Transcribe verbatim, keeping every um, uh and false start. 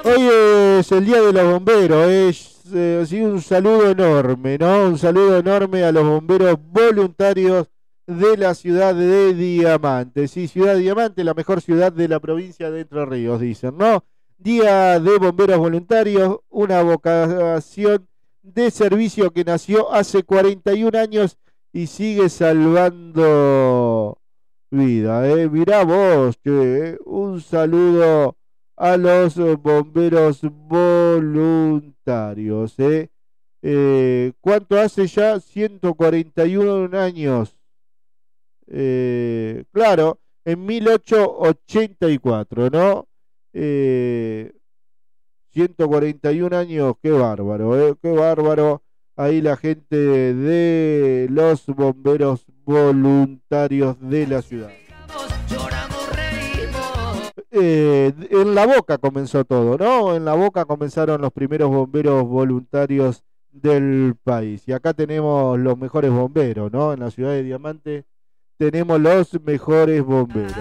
Hoy es el Día de los Bomberos, es eh, sí, un saludo enorme, ¿no? Un saludo enorme a los bomberos voluntarios de la ciudad de Diamante. Sí, Ciudad Diamante, la mejor ciudad de la provincia de Entre Ríos, dicen, ¿no? Día de bomberos voluntarios, una vocación de servicio que nació hace cuarenta y un años y sigue salvando vida, ¿eh? Mirá vos, che, ¿eh? Un saludo a los eh, bomberos voluntarios, ¿eh? Eh, ¿cuánto hace ya? ciento cuarenta y uno años. Eh, claro, en mil ochocientos ochenta y cuatro, ¿no? Eh, ciento cuarenta y un años, qué bárbaro, ¿eh? Qué bárbaro. Ahí la gente de los bomberos voluntarios de la ciudad. Eh, en La Boca comenzó todo, ¿no? En La Boca comenzaron los primeros bomberos voluntarios del país. Y acá tenemos los mejores bomberos, ¿no? En la ciudad de Diamante tenemos los mejores bomberos.